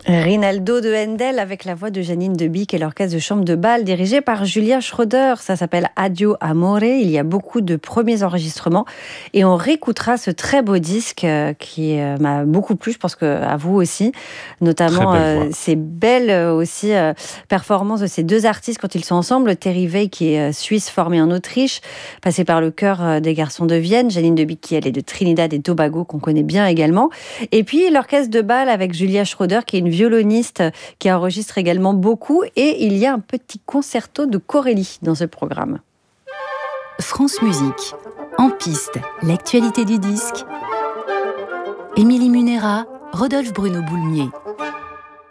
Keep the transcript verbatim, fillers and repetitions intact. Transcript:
Rinaldo de Handel avec la voix de Janine Debic et l'orchestre de chambre de bal dirigé par Julia Schroeder. Ça s'appelle Addio Amore. Il y a beaucoup de premiers enregistrements et on réécoutera ce très beau disque euh, qui euh, m'a beaucoup plu. Je pense que à vous aussi, notamment euh, ces belles euh, aussi euh, performances de ces deux artistes quand ils sont ensemble. Terry Wey qui est euh, suisse formé en Autriche, passé par le chœur euh, des garçons de Vienne. Janine Debic qui elle est de Trinidad et Tobago qu'on connaît bien également. Et puis l'orchestre de bal avec Julia Schroeder qui est une violoniste qui enregistre également beaucoup, et il y a un petit concerto de Corelli dans ce programme. France Musique, en piste, l'actualité du disque. Émilie Munera, Rodolphe Bruno Boulmier.